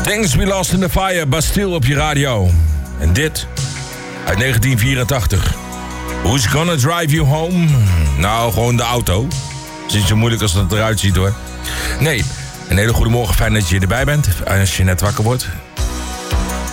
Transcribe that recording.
Things We Lost in the Fire, Bastille op je radio. En dit uit 1984. Who's Gonna Drive You Home? Nou, gewoon de auto. Het is niet zo moeilijk als dat eruit ziet hoor. Nee, een hele goede morgen. Fijn dat je erbij bent. En als je net wakker wordt,